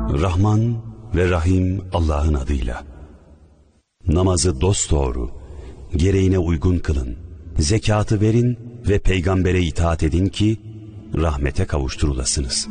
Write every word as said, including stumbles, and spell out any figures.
Rahman ve Rahim Allah'ın adıyla. Namazı dosdoğru, gereğine uygun kılın. Zekatı verin ve peygambere itaat edin ki rahmete kavuşturulasınız.